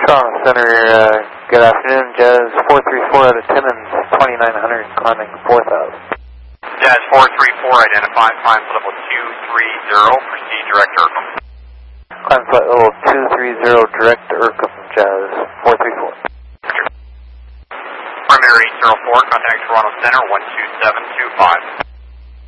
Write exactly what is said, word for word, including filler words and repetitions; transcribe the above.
Toronto Center, uh, good afternoon. Jazz four three four out of ten and twenty-nine hundred, climbing four thousand. Jazz four three four, identify climb flight level two three zero, proceed direct to Irkham. Climb flight level two three zero, direct to Irkham, Jazz four three four. Primary eight zero four, contact Toronto Center one two seven two five.